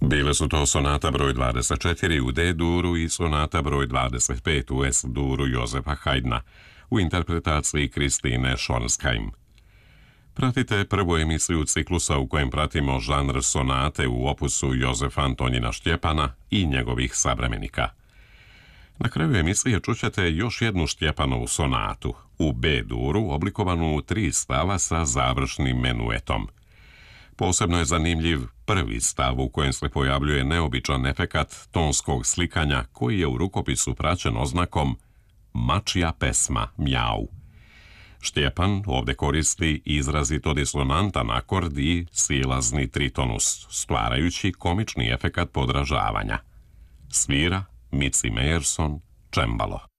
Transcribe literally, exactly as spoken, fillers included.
Bile su to sonata broj dvadeset četiri u D-duru i sonata broj dvadeset pet u S-duru Jozefa Haydna u interpretaciji Kristine Schornsheim. Pratite prvu emisiju ciklusa u kojem pratimo žanr sonate u opusu Jozefa Antonina Štjepana i njegovih savremenika. Na kraju emisije čućete još jednu Štjepanovu sonatu u B-duru oblikovanu u tri stava sa završnim menuetom. Posebno je zanimljiv prvi stav u kojem se pojavljuje neobičan efekat tonskog slikanja koji je u rukopisu praćen oznakom mačja pesma, mjau. Štjepan ovdje koristi izrazito disonantan akord i silazni tritonus, stvarajući komični efekat podražavanja. Svira Mitzi Meyerson, čembalo.